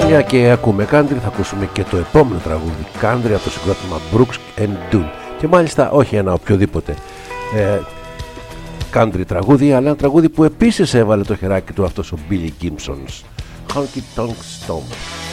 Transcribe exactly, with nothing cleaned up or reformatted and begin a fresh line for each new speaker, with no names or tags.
Μια και ακούμε country, θα ακούσουμε και το επόμενο τραγούδι country από το συγκρότημα Brooks and Dunn. Και μάλιστα όχι ένα οποιοδήποτε ε, country τραγούδι, αλλά ένα τραγούδι που επίσης έβαλε το χεράκι του αυτός ο Billy Gibson, Honky Tonk Stomp.